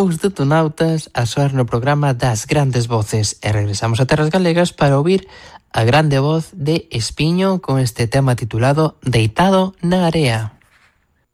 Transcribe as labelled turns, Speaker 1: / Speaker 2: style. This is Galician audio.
Speaker 1: Os Detonautas a soar no programa das grandes voces e regresamos a Terras Galegas para ouvir a grande voz de Espiño con este tema titulado Deitado na area.